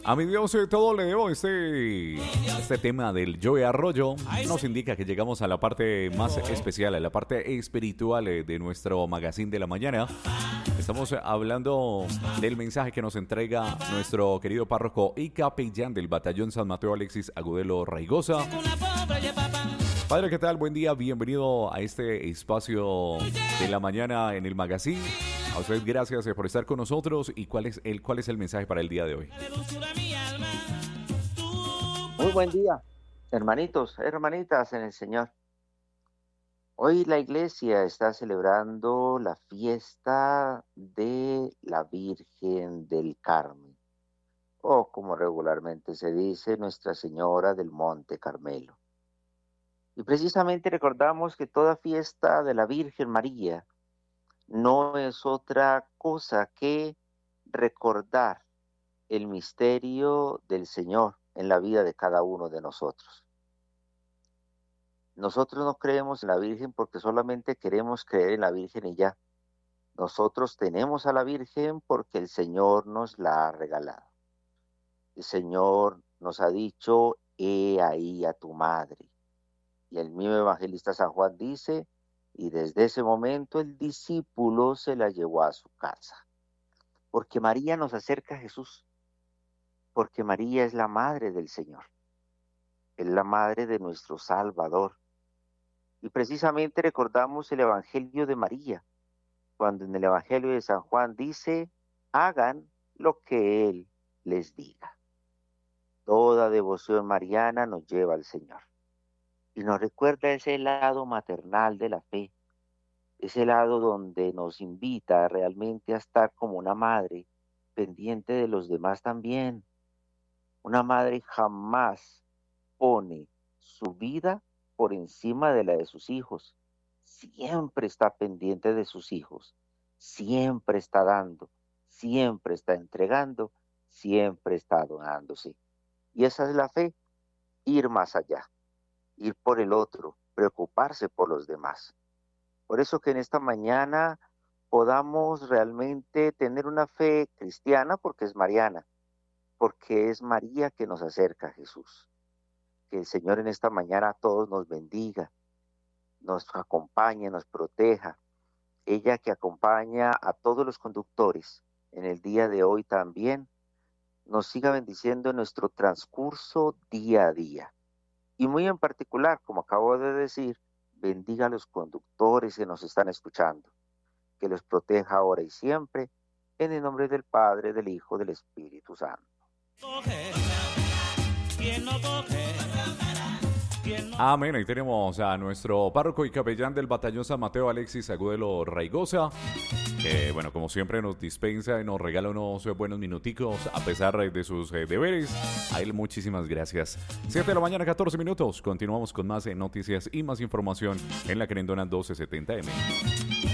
A mi Dios todo le debo. Este tema del Joe Arroyo nos indica que llegamos a la parte más especial, a la parte espiritual de nuestro magazine de la mañana. Estamos hablando del mensaje que nos entrega nuestro querido párroco y capellán del Batallón San Mateo, Alexis Agudelo Raigosa. Padre, ¿qué tal? Buen día, bienvenido a este espacio de la mañana en el magazine. A usted gracias por estar con nosotros. ¿Y cuál es el mensaje para el día de hoy? Muy buen día, hermanitos, hermanitas en el Señor. Hoy la iglesia está celebrando la fiesta de la Virgen del Carmen, o como regularmente se dice, Nuestra Señora del Monte Carmelo. Y precisamente recordamos que toda fiesta de la Virgen María no es otra cosa que recordar el misterio del Señor en la vida de cada uno de nosotros. Nosotros no creemos en la Virgen porque solamente queremos creer en la Virgen y ya. Nosotros tenemos a la Virgen porque el Señor nos la ha regalado. El Señor nos ha dicho, he ahí a tu madre. Y el mismo evangelista San Juan dice, y desde ese momento el discípulo se la llevó a su casa. Porque María nos acerca a Jesús. Porque María es la madre del Señor. Es la madre de nuestro Salvador. Y precisamente recordamos el Evangelio de María, cuando en el Evangelio de San Juan dice, hagan lo que Él les diga. Toda devoción mariana nos lleva al Señor. Y nos recuerda ese lado maternal de la fe, ese lado donde nos invita realmente a estar como una madre, pendiente de los demás también. Una madre jamás pone su vida por encima de la de sus hijos. Siempre está pendiente de sus hijos. Siempre está dando. Siempre está entregando. Siempre está donándose. Y esa es la fe. Ir más allá. Ir por el otro. Preocuparse por los demás. Por eso que en esta mañana podamos realmente tener una fe cristiana porque es mariana. Porque es María que nos acerca a Jesús. Que el Señor en esta mañana a todos nos bendiga, nos acompañe, nos proteja. Ella que acompaña a todos los conductores en el día de hoy también, nos siga bendiciendo en nuestro transcurso día a día. Y muy en particular, como acabo de decir, bendiga a los conductores que nos están escuchando. Que los proteja ahora y siempre, en el nombre del Padre, del Hijo, del Espíritu Santo. Amén. Ahí tenemos a nuestro párroco y capellán del Batallón San Mateo, Alexis Agudelo Raigosa, que, bueno, como siempre nos dispensa y nos regala unos buenos minuticos a pesar de sus deberes. A él muchísimas gracias. 7 de la mañana, 14 minutos. Continuamos con más noticias y más información en la Querendona 1270M.